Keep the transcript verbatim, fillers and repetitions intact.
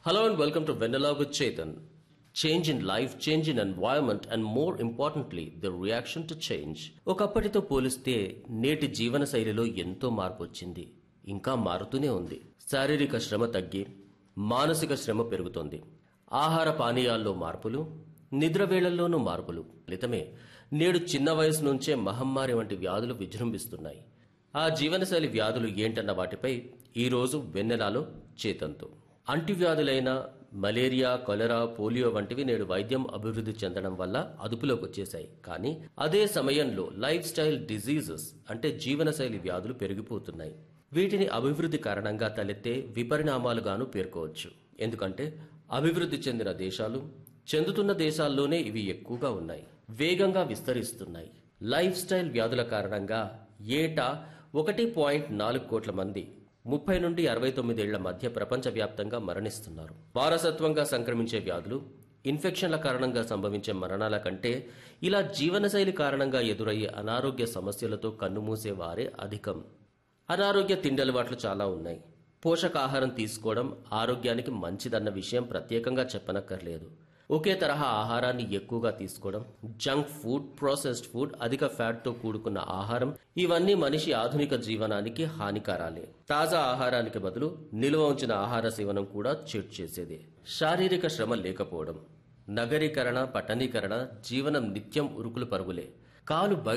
Hello and welcome to Vanilla with Chetan. Change in life, change in environment and more importantly, the reaction to change. ఒకప్పటితో పోలిస్తే నేటి జీవన శైలిలో ఎంతో మార్పు వచ్చింది. ఇంకా మారుతూనే ఉంది. శారీరక శ్రమ తగ్గి మానసిక శ్రమ పెరుగుతోంది. ఆహార పానీయాల్లో మార్పులు, నిద్ర వేళల్లోనూ మార్పులు. ఫలితమే నేడు చిన్న వయసు నుంచే మహమ్మారి వంటి వ్యాధులు విజృంభిస్తున్నాయి. ఆ జీవనశైలి వ్యాధులు ఏంటన్న వాటిపై ఈరోజు వెన్నెలాలో చేతంతో. అంటువ్యాధులైన మలేరియా, కొలెరా, పోలియో వంటివి నేడు వైద్యం అభివృద్ధి చెందడం వల్ల అదుపులోకి వచ్చేశాయి. కానీ అదే సమయంలో లైఫ్ స్టైల్ డిజీజెస్ అంటే జీవనశైలి వ్యాధులు పెరిగిపోతున్నాయి. వీటిని అభివృద్ధి కారణంగా తలెత్తే విపరిణామాలుగాను పేర్కోవచ్చు. ఎందుకంటే అభివృద్ధి చెందిన దేశాలు, చెందుతున్న దేశాల్లోనే ఇవి ఎక్కువగా ఉన్నాయి, వేగంగా విస్తరిస్తున్నాయి. లైఫ్ స్టైల్ వ్యాధుల కారణంగా ఏటా ఒకటి పాయింట్ నాలుగు కోట్ల మంది ముప్పై నుండి అరవై తొమ్మిదేళ్ల మధ్య ప్రపంచవ్యాప్తంగా మరణిస్తున్నారు. వారసత్వంగా సంక్రమించే వ్యాధులు, ఇన్ఫెక్షన్ల కారణంగా సంభవించే మరణాల కంటే ఇలా జీవనశైలి కారణంగా ఎదురయ్యే అనారోగ్య సమస్యలతో కన్నుమూసే వారే అధికం. అనారోగ్య తిండలవాట్లు చాలా ఉన్నాయి. పోషకాహారం తీసుకోవడం ఆరోగ్యానికి మంచిదన్న విషయం ప్రత్యేకంగా చెప్పనక్కర్లేదు. ఒకే తరహా ఆహారాన్ని ఎక్కువగా తీసుకోవడం, జంక్ ఫుడ్, ప్రాసెస్డ్ ఫుడ్, అధిక ఫ్యాట్తో కూడుకున్న ఆహారం ఇవన్నీ మనిషి ఆధునిక జీవనానికి హానికారాలే. తాజా ఆహారానికి బదులు నిల్వ ఉంచిన ఆహార సేవనం కూడా చెడు చేసేదే. శారీరక శ్రమ లేకపోవడం, నగరీకరణ, పట్టణీకరణ, జీవనం నిత్యం ఉరుకులు పరుగులే. కాలు బయట